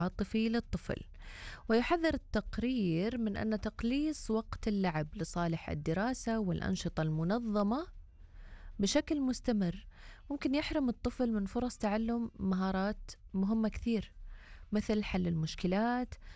العاطفي للطفل. ويحذر التقرير من أن تقليص وقت اللعب لصالح الدراسة والأنشطة المنظمة بشكل مستمر ممكن يحرم الطفل من فرص تعلم مهارات مهمة كثير، مثل حل المشكلات